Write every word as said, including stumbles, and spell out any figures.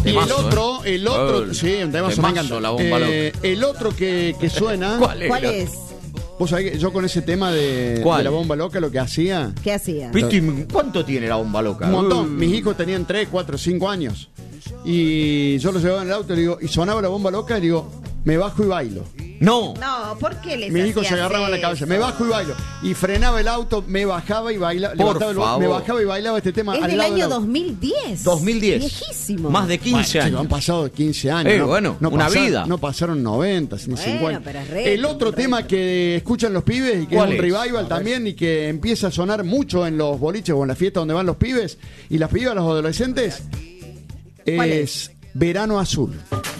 Y Temazo, el otro, ¿eh? el otro, Oh, sí, un temazo, temazo, me encanta. La Bomba Eh, el otro que, que suena, ¿Cuál ¿Cuál era? es? vos sabés que yo con ese tema de, ¿Cuál? de la bomba loca lo que hacía, ¿Qué hacía? ¿Viste? ¿Y ¿Cuánto tiene La Bomba Loca? un montón. Uh. Mis hijos tenían tres, cuatro, cinco años. Y yo los llevaba en el auto y, le digo, y sonaba la bomba loca y digo, me bajo y bailo. No. No, ¿por qué les Mis hijos se hacías agarraban la cabeza, eso? me bajo y bailo. Y frenaba el auto, me bajaba y bailaba. Por levantaba el vo- favor. Me bajaba y bailaba este tema Es al del lado del año auto. dos mil diez. dos mil diez. Viejísimo. Más de quince Bueno, chicos, años. han pasado quince años. Eh, no, bueno, no una pasaron- vida. No pasaron noventa, ni Bueno, cincuenta. pero es retro, El otro retro. tema que escuchan los pibes y que es ¿Cuál un es? revival también y que empieza a sonar mucho en los boliches o en las fiestas donde van los pibes y las pibas, los adolescentes, ¿Cuál es Verano Azul.